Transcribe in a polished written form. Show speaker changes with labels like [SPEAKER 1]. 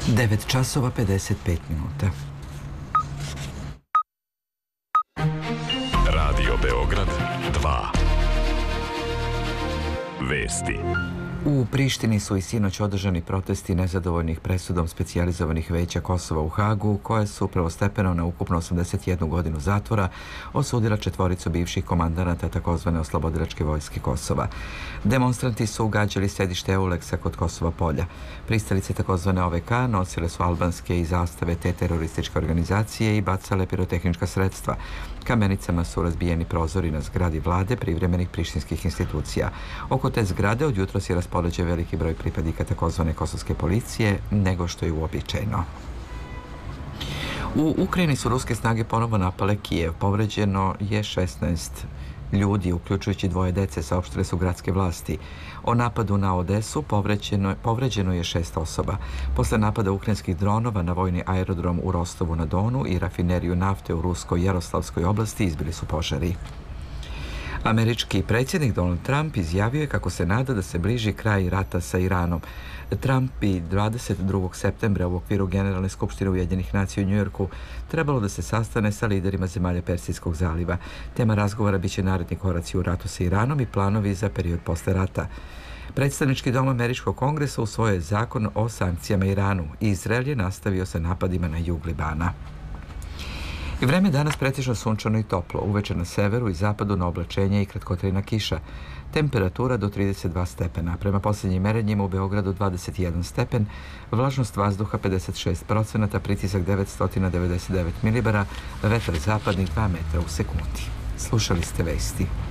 [SPEAKER 1] 9 časova 55 minuta.
[SPEAKER 2] Radio Beograd 2. Vesti.
[SPEAKER 1] U Prištini su i sinoć održani protesti nezadovoljnih presudom specijalizovanih veća Kosova u Hagu, koje su prvostepeno na ukupno 81 godinu zatvora osudila četvoricu bivših komandanata takozvane oslobodilačke vojske Kosova. Demonstranti su ugađali sedište EULEX-a kod Kosova polja. Pristalice takozvane OVK nosile su albanske i zastave te terorističke organizacije i bacale pirotehnička sredstva. Kamenicama su razbijeni prozori na zgradi vlade privremenih prištinskih institucija. Oko te zgrade od jutros je raspoređen veliki broj pripadnika takozvane kosovske policije nego što je uobičajeno. U Ukrajini su ruske snage ponovo napale Kijev. Povređeno je 16 ljudi, uključujući 2 dece, saopštile su gradske vlasti. O napadu na Odesu povređeno je 6 osoba. Posle napada ukrajinskih dronova na vojni aerodrom u Rostovu na Donu i rafineriju nafte u ruskoj Jaroslavskoj oblasti izbili su požari. Američki predsjednik Donald Trump izjavio je kako se nada da se bliži kraj rata sa Iranom. Trump bi 22. septembra u okviru Generalne skupštine Ujedinjenih nacija u Njujorku trebalo da se sastane sa liderima zemalja Persijskog zaliva. Tema razgovora biće naredni koraci u ratu sa Iranom i planovi za period posle rata. Predstavnički dom Američkog kongresa usvojio je zakon o sankcijama Iranu. Izrael je nastavio sa napadima na jug Libana. Vreme danas pretežno sunčano i toplo, uveče na severu i zapadu na oblačenje i kratkotrajna kiša. Temperatura do 32 stepena. Prema posljednjim merenjima u Beogradu 21 stepen, vlažnost vazduha 56%, pritisak 999 milibara, vetar zapadni 2 metra u sekundi. Slušali ste vesti.